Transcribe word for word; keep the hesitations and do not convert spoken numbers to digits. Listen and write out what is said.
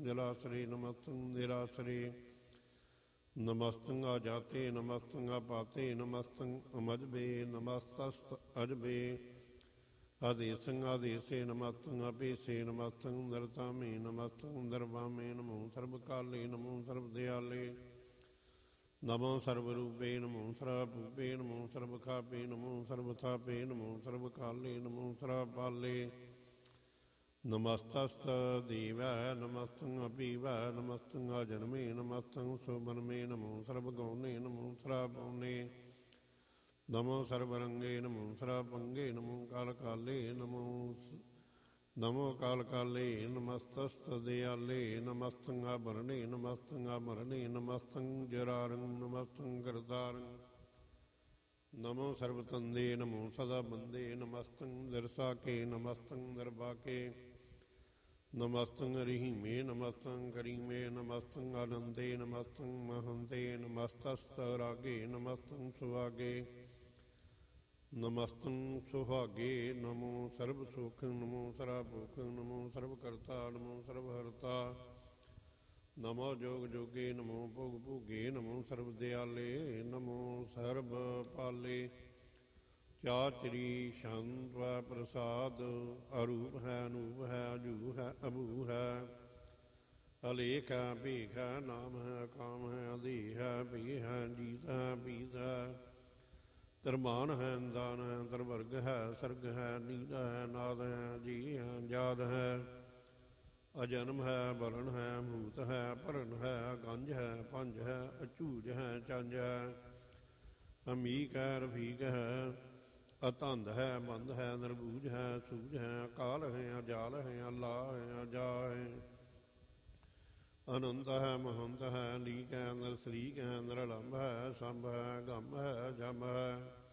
ਜਲਾਸਰੇ ਨਮਸਤੰ ਨਿਰਾਸਰੇ ਨਮਸਤੰ ਆਜਾਤੇ ਨਮਸਤੰ ਆਪਾਤੇ ਨਮਸਤੰ ਅਮਜਬੇ ਨਮਸਤਸਤ ਅਜਬੇ ਆਦੇਸੰ ਆਦੇਸੇ ਨਮਸਤੰ ਅਪੇਸੇ ਨਮਸਤੰ ਨਰਤਾਮੇ ਨਮਸਤੰ ਨਰਵਾਮੇ ਨਮੋ ਸਰਬ ਕਾਲੇ ਨਮੋ ਸਰਬ ਦਿਆਲੇ ਨਮੋ ਸਰਬ ਰੂਪੇ ਨਮੋ ਸਰਬ ਭੂਪੇ ਨਮੋ ਸਰਬ ਖਾਪੇ ਨਮੋ ਸਰਬ ਥਾਪੇ ਨਮੋ ਸਰਬ ਕਾਲੇ ਨਮੋ ਸਰਬ ਪਾਲੇ ਨਮਸਤਸਤ ਦੇਵੈ ਨਮਸਤੰ ਅਪੀਵੈ ਨਮਸਤੰ ਆਜਨਮੇ ਨਮਸਤੰ ਸੁਬਨਮੇ ਨਮੋ ਸਰਬ ਗੌਨੇ ਨਮੋ ਸਰਬ ਪੌਨੇ ਨਮੋ ਸਰਬ ਰੰਗੇ ਨਮੋ ਸਰਬ ਪੰਗੇ ਨਮੋ ਕਾਲ ਕਾਲੇ ਨਮੋ ਨਮੋ ਕਾਲ ਕਾਲੇ ਨਮਸਤਸਤ ਦਿਆਲੇ ਨਮਸਤੰ ਆਭਰਣੇ ਨਮਸਤੰ ਆਮਰਣੇ ਨਮਸਤੰ ਜਰਾਰੰ ਨਮਸਤੰ ਕਰਤਾਰੰ ਨਮੋ ਸਰਬ ਤੰਦੇ ਨਮੋ ਸਦਾ ਬੰਦੇ ਨਮਸਤੰ ਦਰਸਾਕੇ ਨਮਸਤੰ ਦਰਬਾਕੇ ਨਮਸਤੰ ਰਹੀਮੇ ਨਮਸਤੰ ਕਰੀਮੇ ਨਮਸਤੰ ਆਨੰਦੇ ਨਮਸਤੰ ਮਹੰਤੇ ਨਮਸਤਸਤ ਰਾਗੇ ਨਮਸਤੰ ਸੁਹਾਗੇ ਨਮਸਤੰ ਸੁਹਾਗੇ ਨਮੋ ਸਰਬ ਸੁਖ ਨਮੋ ਸਰਬ ਭੁਖ ਨਮੋ ਸਰਬ ਕਰਤਾ ਨਮੋ ਸਰਬ ਹਰਤਾ ਨਮੋ ਜੋਗ ਜੋਗੇ ਨਮੋ ਭੋਗ ਭੋਗੇ ਨਮੋ ਸਰਬ ਦਿਆਲੇ ਨਮੋ ਸਰਬ ਪਾਲੇ ਚਾਚਰੀ ਸ਼ੰਤ ਪ੍ਰਸਾਦ ਅਰੂਪ ਹੈ ਅਨੂਪ ਹੈ ਅਜੂ ਹੈ ਅਭੂ ਹੈ ਅਲੇਖ ਹੈ ਭੇਖ ਹੈ ਨਾਮ ਹੈ ਕਾਮ ਹੈ ਅਧੀ ਹੈ ਭੀ ਹੈ ਜੀਤ ਹੈ ਪੀਤ ਹੈ ਤਰਮਾਨ ਹੈ ਦਾਨ ਹੈ ਤਰਵਰਗ ਹੈ ਸਰਗ ਹੈ ਨੀਂਦ ਹੈ ਨਾਦ ਹੈ ਜੀ ਹੈ ਜਾਦ ਹੈ ਅਜਨਮ ਹੈ ਬਰਨ ਹੈ ਭੂਤ ਹੈ ਭਰਨ ਹੈ ਗੰਜ ਹੈ ਪੰਜ ਹੈ ਅਝੂਜ ਹੈ ਚੰਜ ਹੈ ਅਮੀਕ ਹੈ ਰਫੀਕ ਹੈ ਅਤੰਧ ਹੈ ਬੰਦ ਹੈ ਨਿਰਬੂਜ ਹੈ ਸੂਝ ਹੈ ਅਕਾਲ ਹੈ ਅਜਾਲ ਹੈ ਅੱਲਾ ਹੈ ਅਜਾ ਹੈ ਅਨੰਤ ਹੈ ਮਹੰਤ ਹੈ ਲੀਕ ਹੈ ਨਿਰਸਰੀਕ ਹੈ ਨਿਰਲੰਭ ਹੈ ਸੰਭ ਹੈ ਗੰਭ ਹੈ ਜੰਭ ਹੈ